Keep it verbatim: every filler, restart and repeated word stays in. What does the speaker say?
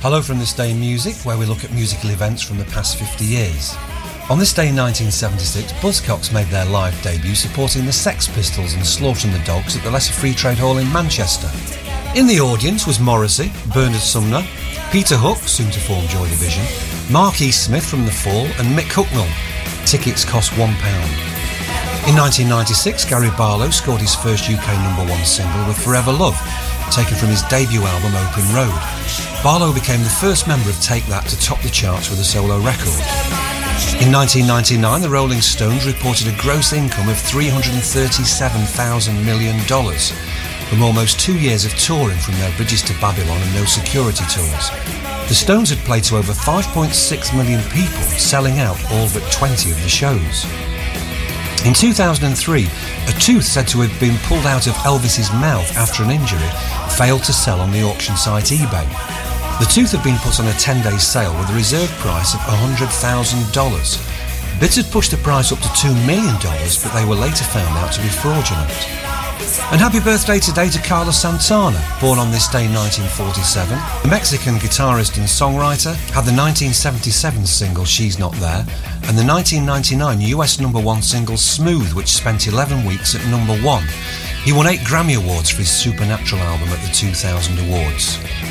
Hello from This Day in Music, where we look at musical events from the past fifty years. On this day in nineteen seventy-six, Buzzcocks made their live debut supporting the Sex Pistols and Slaughtering the Dogs at the Leicester Free Trade Hall in Manchester. In the audience was Morrissey, Bernard Sumner, Peter Hook, soon to form Joy Division, Mark E. Smith from The Fall and Mick Hucknall. Tickets cost one pound. In nineteen ninety-six, Gary Barlow scored his first U K number one single with Forever Love, taken from his debut album Open Road. Barlow became the first member of Take That to top the charts with a solo record. In nineteen ninety-nine, the Rolling Stones reported a gross income of three hundred thirty-seven thousand million dollars from almost two years of touring from their Bridges to Babylon and No Security tours. The Stones had played to over five point six million people, selling out all but twenty of the shows. In two thousand three, a tooth said to have been pulled out of Elvis's mouth after an injury failed to sell on the auction site eBay. The tooth had been put on a ten-day sale with a reserve price of one hundred thousand dollars. Bids had pushed the price up to two million dollars, but they were later found out to be fraudulent. And happy birthday today to Carlos Santana, born on this day in nineteen forty-seven. The Mexican guitarist and songwriter had the nineteen seventy-seven single She's Not There and the nineteen ninety-nine U S number one single Smooth, which spent eleven weeks at number one. He won eight Grammy Awards for his Supernatural album at the two thousand Awards.